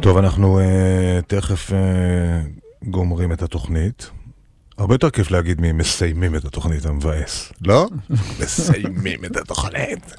טוב, אנחנו תכף גומרים את התוכנית. הרבה יותר כיף להגיד מי מסיימים את התוכנית המבאס, לא? מסיימים את התוכנית.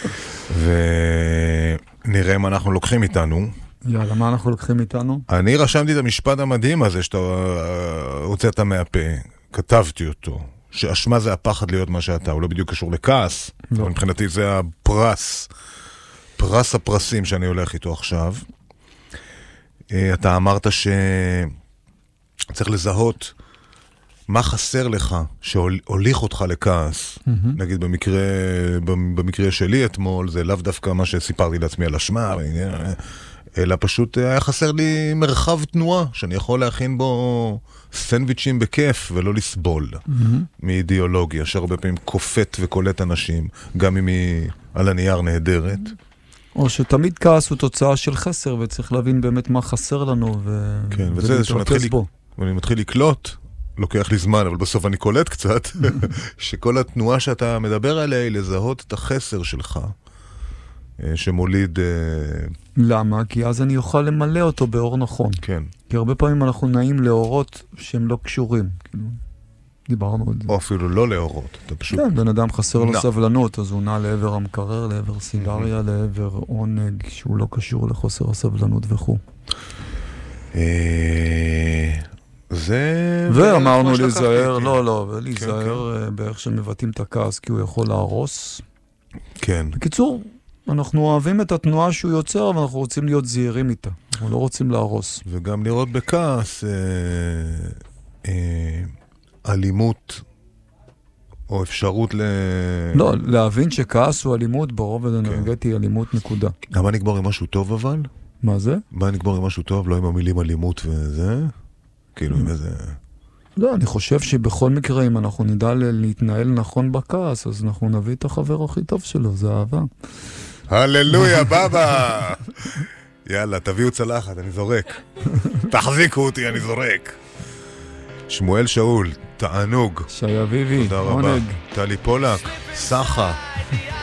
ונראה מה אנחנו לוקחים איתנו. יאללה, מה אנחנו לוקחים איתנו? אני רשמתי את המשפט המדהים הזה שאתה הוצאת מהפה, כתבתי אותו, שאשמה זה הפחד להיות מה שאתה, הוא לא בדיוק קשור לכעס, אבל מבחינתי זה הפרס, פרס הפרסים שאני הולך איתו עכשיו. אתה אמרת שצריך לזהות מה חסר לך שהוליך אותך לכעס. נגיד במקרה שלי אתמול, זה לאו דווקא מה שסיפרתי לעצמי על אשמה, אלא פשוט היה חסר לי מרחב תנועה, שאני יכול להכין בו סנדוויצ'ים בכיף ולא לסבול מאידיאולוגיה, שהרבה פעמים קופט וקולט אנשים, גם אם היא על הנייר נהדרת. או שתמיד כעס הוא תוצאה של חסר, וצריך להבין באמת מה חסר לנו, כן, וזה ולהתרכז בו. ואני מתחיל לקלוט, לוקח לי זמן, אבל בסוף אני קולט קצת, שכל התנועה שאתה מדבר עליה היא לזהות את החסר שלך, שמוליד... למה? כי אז אני אוכל למלא אותו באור נכון. כן. כי הרבה פעמים אנחנו נעים לאורות שהם לא קשורים. דיברנו על זה. או אפילו לא לאורות. אתה פשוט... כן, בן אדם חסר לו סבלנות, אז הוא נע לעבר המקרר, לעבר סיגריה, לעבר עונג, שהוא לא קשור לחוסר הסבלנות וכו'. זה... ואמרנו להיזהר, להיזהר באיך שמבטאים את הכעס, כי הוא יכול להרוס. כן. בקיצור, אנחנו אוהבים את התנועה שהוא יוצר, ואנחנו רוצים להיות זהירים איתה. אנחנו לא רוצים להרוס. וגם לראות בכעס אלימות או אפשרות לא, להבין שכעס הוא אלימות, ברובד האנרגטי אלימות נקודה. מה נגמור עם משהו טוב אבל? מה זה? מה נגמור עם משהו טוב? לא עם המילים אלימות וזה? כאילו עם איזה... לא, אני חושב שבכל מקרה, אם אנחנו נדע להתנהל נכון בכעס, אז אנחנו נביא את החבר הכי טוב שלו, זה אהבה. הללויה, בבא! יאללה, תביאו צלחת, אני זורק. תחזיקו אותי, אני זורק. שמואל שאול, תענוג. שי אביבי, תודה רבה. טלי פולק, סחה.